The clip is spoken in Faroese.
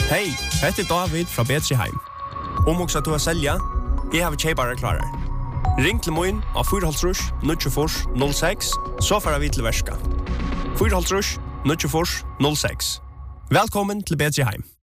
Hej, heter David fra Betriheim. Om också att du har sälja, jag har köpare klarar. Ring till mig av 4 06, så får vi till värska. 4 06. Välkommen till Betriheim.